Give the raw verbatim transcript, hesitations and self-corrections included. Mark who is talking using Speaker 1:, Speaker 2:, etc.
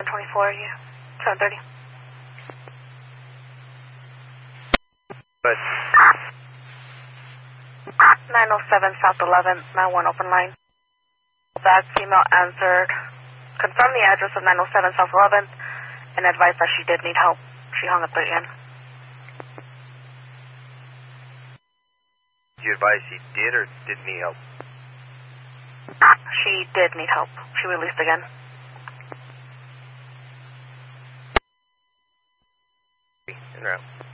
Speaker 1: twenty-four, you, seven thirty.
Speaker 2: But
Speaker 1: nine oh seven South eleventh, nine one open line. That female answered, confirmed the address of nine oh seven South eleventh, and advised that she did need help. She hung up again.
Speaker 2: did you advise she did or didn't need help?
Speaker 1: She did need help. She released again.
Speaker 2: In route.